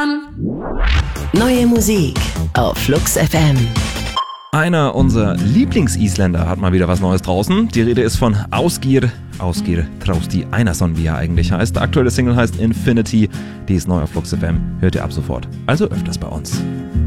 Neue Musik auf Flux FM. Einer unserer Lieblings-Isländer hat mal wieder was Neues draußen. Die Rede ist von Ásgeir Trausti Einarsson, wie er eigentlich heißt. Der aktuelle Single heißt Infinity. Die ist neu auf Flux FM. Hört ihr ab sofort. Also öfters bei uns.